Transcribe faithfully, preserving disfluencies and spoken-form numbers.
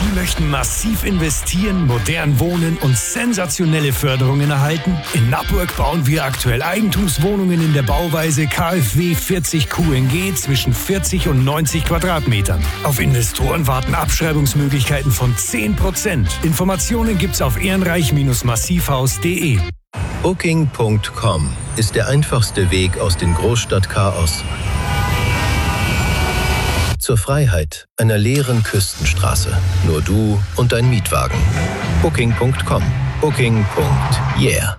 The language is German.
Sie möchten massiv investieren, modern wohnen und sensationelle Förderungen erhalten? In Nappburg bauen wir aktuell Eigentumswohnungen in der Bauweise K f W vierzig Q N G zwischen vierzig und neunzig Quadratmetern. Auf Investoren warten Abschreibungsmöglichkeiten von zehn Prozent. Informationen gibt's auf ehrenreich Massivhaus punkt de. Booking Punkt com ist der einfachste Weg aus dem Großstadtchaos zur Freiheit einer leeren Küstenstraße. Nur du und dein Mietwagen. Booking Punkt com. Booking. Yeah.